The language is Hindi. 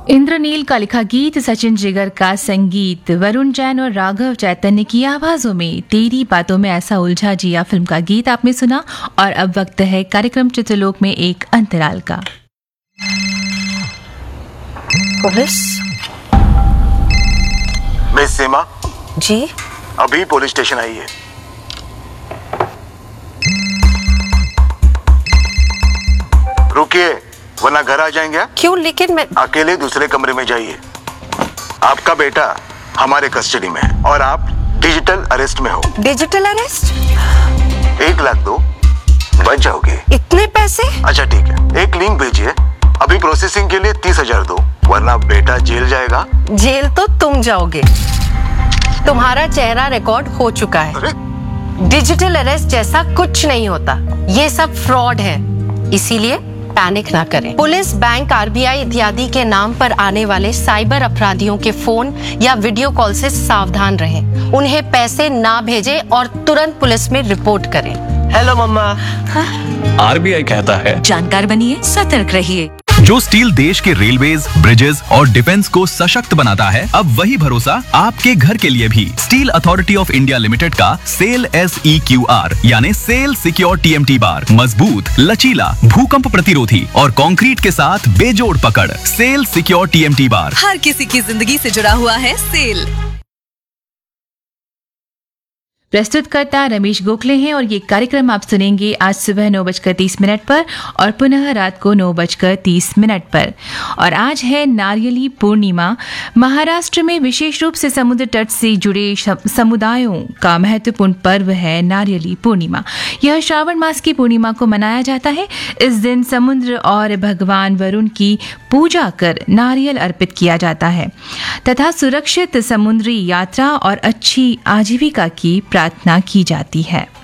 इंद्रनील का लिखा गीत, सचिन जिगर का संगीत, वरुण जैन और राघव चैतन्य की आवाजों में तेरी बातों में ऐसा उलझा जिया फिल्म का गीत आपने सुना। और अब वक्त है कार्यक्रम चित्रलोक में एक अंतराल का। पुलिस? मिस सीमा जी? अभी पुलिस स्टेशन आई है। रुकिए वरना घर आ जाएंगे। क्यों? लेकिन मैं अकेले दूसरे कमरे में जाइए। आपका बेटा हमारे कस्टडी में है और आप डिजिटल अरेस्ट में हो। Digital arrest? 1 लाख दो, बच जाओगे। इतने पैसे? अच्छा ठीक है, एक लिंक भेजिए। अभी प्रोसेसिंग के लिए 30,000 दो, वरना बेटा जेल जाएगा। जेल तो तुम जाओगे। तुम्हारा चेहरा रिकॉर्ड हो चुका है। अरे डिजिटल अरेस्ट जैसा कुछ नहीं होता, ये सब फ्रॉड है। इसीलिए पैनिक ना करें। पुलिस, बैंक, आरबीआई इत्यादि के नाम पर आने वाले साइबर अपराधियों के फोन या वीडियो कॉल से सावधान रहें। उन्हें पैसे ना भेजें और तुरंत पुलिस में रिपोर्ट करें। हेलो मम्मा। आरबीआई कहता है, जानकार बनिए, सतर्क रहिए। जो स्टील देश के रेलवेज, ब्रिजेस और डिफेंस को सशक्त बनाता है, अब वही भरोसा आपके घर के लिए भी। Steel authority of India limited का सेल SEQR यानी सेल सिक्योर TMT बार मजबूत, लचीला, भूकंप प्रतिरोधी और कंक्रीट के साथ बेजोड़ पकड़। सेल सिक्योर TMT बार हर किसी की जिंदगी से जुड़ा हुआ है सेल। प्रस्तुतकर्ता रमेश गोखले हैं और ये कार्यक्रम आप सुनेंगे आज सुबह 9:30 पर और पुनः रात को 9:30 पर। और आज है नारियली पूर्णिमा। महाराष्ट्र में विशेष रूप से समुद्र तट से जुड़े समुदायों का महत्वपूर्ण पर्व है नारियली पूर्णिमा। यह श्रावण मास की पूर्णिमा को मनाया जाता है। इस दिन समुद्र और भगवान वरुण की पूजा कर नारियल अर्पित किया जाता है तथा सुरक्षित समुद्री यात्रा और अच्छी आजीविका की प्रार्थना की जाती है।